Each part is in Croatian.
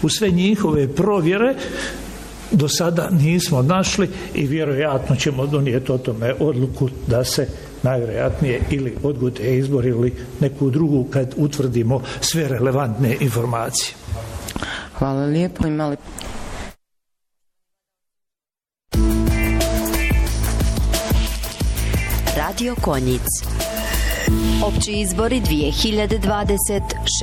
U sve njihove provjere do sada nismo našli i vjerojatno ćemo donijeti o tome odluku da se najvjerojatnije ili odgode izbor ili neku drugu kad utvrdimo sve relevantne informacije. Hvala lijepo. Imali Radio Konjic. Opći izbori 2026.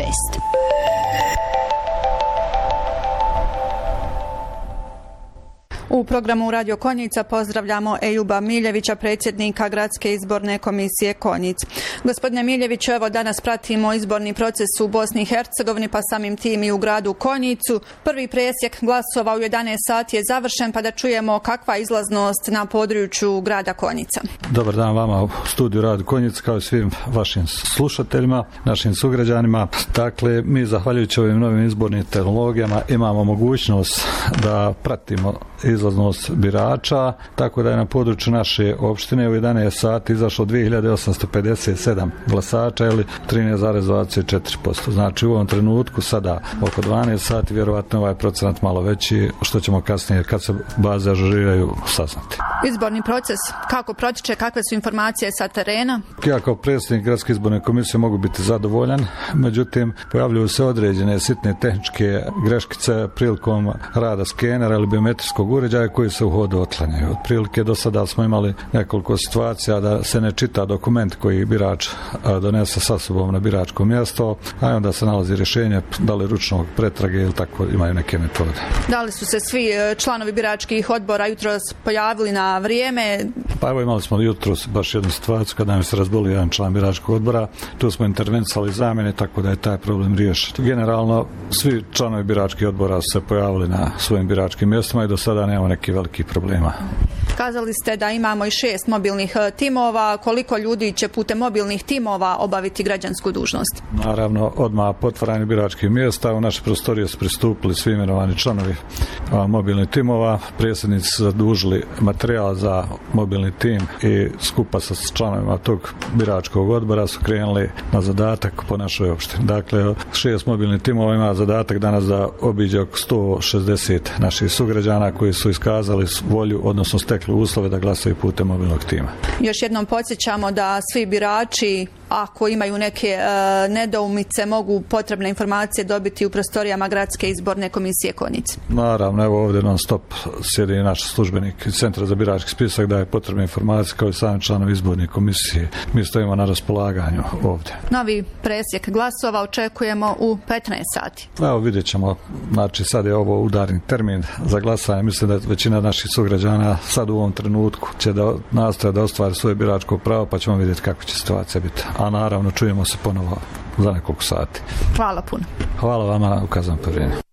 U programu Radio Konjica pozdravljamo Ejuba Miljevića, predsjednika Gradske izborne komisije Konjic. Gospodine Miljeviću, evo danas pratimo izborni proces u Bosni i Hercegovini, pa samim tim i u gradu Konjicu. Prvi presjek glasova u 11 sati je završen, pa da čujemo kakva je izlaznost na području grada Konjica. Dobar dan vama u studiju Radio Konjic, kao i svim vašim slušateljima, našim sugrađanima. Dakle, mi zahvaljujući ovim novim izbornim tehnologijama imamo mogućnost da pratimo izlaznost birača, tako da je na području naše opštine u 11 sati izašlo 2857 glasača ili 13,24%. Znači u ovom trenutku sada oko 12 sati vjerovatno ovaj procenat malo veći, što ćemo kasnije kad se baze ažuriraju saznati. Izborni proces, kako protiče, kakve su informacije sa terena? Ja kao predsjednik Gradske izborne komisije mogu biti zadovoljan, međutim pojavljuju se određene sitne tehničke greškice prilikom rada skenera ili biometrijskog uređaja koji se u hodu otklanjaju. Otprilike do sada smo imali nekoliko situacija da se ne čita dokument koji birač donese sa sobom na biračko mjesto, a onda se nalazi rješenje da li ručnog pretrage ili tako, imaju neke metode. Da li su se svi članovi biračkih odbora jutros pojavili na vrijeme? Pa evo imali smo jutros baš jednu situaciju kada nam se razbolio jedan član biračkog odbora, tu smo intervenisali zamjene, tako da je taj problem riješen. Generalno svi članovi biračkih odbora su se pojavili na svojim biračkim mjestima i do sada nemamo nekih velikih problema. Kazali ste da imamo i 6 mobilnih timova. Koliko ljudi će putem mobilnih timova obaviti građansku dužnost? Naravno, odmah po otvaranju biračkih mjesta u naše prostorije su pristupili svi imenovani članovi mobilnih timova. Predsjednici su zadužili materijal za mobilni tim i skupa sa članovima tog biračkog odbora su krenuli na zadatak po našoj opštini. Dakle, 6 mobilnih timova ima zadatak danas da obiđe oko 160 naših sugrađana koji su iskazali volju, odnosno stekli uslove da glasaju putem mobilnog tima. Još jednom podsjećamo da svi birači, ako imaju neke nedoumice, mogu potrebne informacije dobiti u prostorijama Gradske izborne komisije Konjic. Naravno, evo ovdje non stop sjedi naš službenik iz Centra za birački spisak daje potrebne informacije kao i sami članovi izborne komisije. Mi stojimo na raspolaganju ovdje. Novi presjek glasova očekujemo u 15 sati. Evo vidjet ćemo, znači sad je ovo udarni termin za glasanje. Mislim da većina naših sugrađana sad u ovom trenutku će da nastoje da ostvari svoje biračko pravo, pa ćemo vidjeti kako će situacija biti. A naravno čujemo se ponovo za nekoliko sati. Hvala puno. Hvala vama na ukazanom povjerenju.